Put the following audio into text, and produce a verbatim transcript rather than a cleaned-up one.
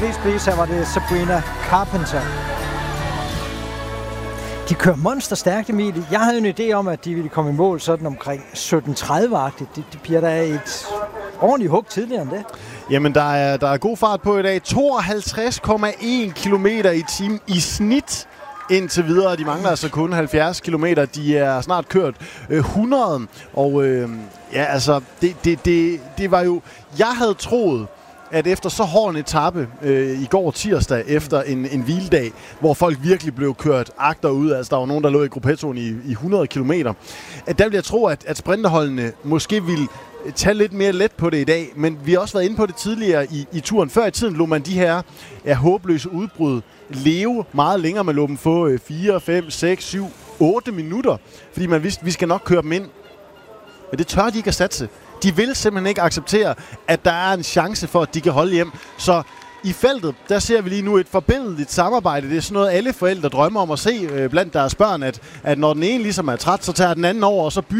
flest B's, her var det Sabrina Carpenter. De kører monsterstærkt, Emil. Jeg havde en idé om, at de ville komme i mål sådan omkring sytten tredive-agtigt. De, de bliver der et ordentligt hug tidligere end det. Jamen, der er, der er god fart på i dag. tooghalvtreds komma en kilometer i timen i snit indtil videre. De mangler altså kun halvfjerds kilometer. De er snart kørt øh, hundrede. Og øh, ja, altså, det, det, det, det var jo... Jeg havde troet, at efter så hård en etape øh, i går tirsdag, efter en, en hviledag, hvor folk virkelig blev kørt agterud, altså der var nogen, der lå i gruppettoen i, i hundrede kilometer, at der vil jeg tro, at, at sprinterholdene måske ville tage lidt mere let på det i dag, men vi har også været inde på det tidligere i, i turen. Før i tiden lå man de her ja, håbløse udbrud leve meget længere. Man lå dem få øh, fire, fem, seks, syv, otte minutter, fordi man vidste, at vi skal nok køre dem ind. Men det tør de ikke at satse. De vil simpelthen ikke acceptere, at der er en chance for, at de kan holde hjem. Så i feltet, der ser vi lige nu et forbindeligt samarbejde. Det er sådan noget, alle forældre drømmer om at se øh, blandt deres børn, at, at når den ene ligesom er træt, så tager den anden over, og så bygger